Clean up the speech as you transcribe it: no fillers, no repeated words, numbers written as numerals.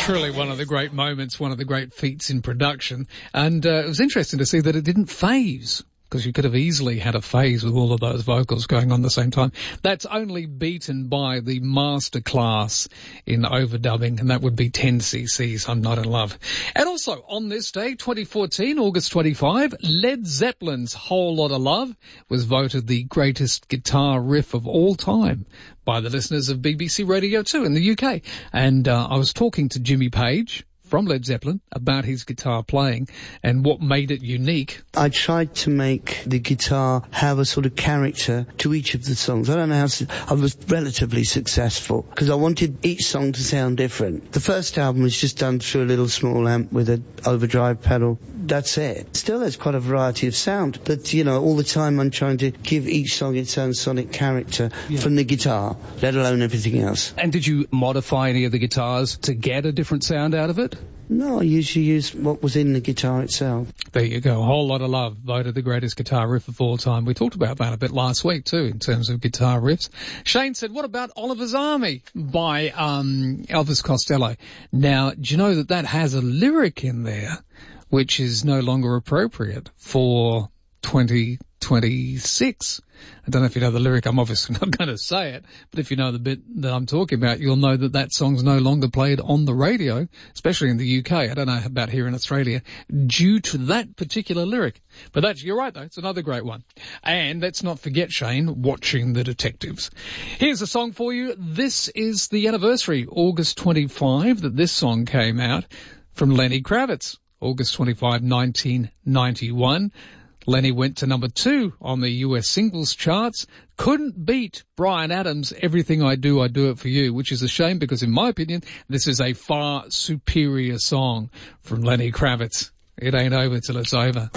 Truly one of the great moments, one of the great feats in production. And it was interesting to see that it didn't phase, because you could have easily had a phase with all of those vocals going on at the same time. That's only beaten by the masterclass in overdubbing, and that would be 10cc's I'm Not in Love. And also, on this day, 2014, August 25, Led Zeppelin's Whole Lotta Love was voted the greatest guitar riff of all time by the listeners of BBC Radio 2 in the UK. And I was talking to Jimmy Page from Led Zeppelin about his guitar playing and what made it unique. I tried to make the guitar have a sort of character to each of the songs. I don't know I was relatively successful because I wanted each song to sound different. The first album was just done through a little small amp with an overdrive pedal. That's it. Still there's quite a variety of sound, but you know, all the time I'm trying to give each song its own sonic character from the guitar, let alone everything else. And did you modify any of the guitars to get a different sound out of it? No, I usually use what was in the guitar itself. There you go. Whole Lotta Love, voted the greatest guitar riff of all time. We talked about that a bit last week too, in terms of guitar riffs. Shane said, what about Oliver's Army by Elvis Costello? Now, do you know that has a lyric in there which is no longer appropriate for 2026? I don't know if you know the lyric. I'm obviously not going to say it, but if you know the bit that I'm talking about, you'll know that song's no longer played on the radio, especially in the UK. I don't know about here in Australia, due to that particular lyric. But you're right though, it's another great one. And let's not forget, Shane, Watching the Detectives. Here's a song for you. This is the anniversary, August 25, that this song came out, from Lenny Kravitz. August 25, 1991. Lenny went to number 2 on the US singles charts. Couldn't beat Bryan Adams' Everything I Do It For You, which is a shame because, in my opinion, this is a far superior song from Lenny Kravitz. It ain't over till it's over.